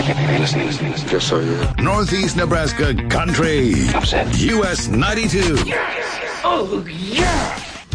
Listening. Just so you. Northeast Nebraska Country. Upset. US 92. Yes. Oh, yeah.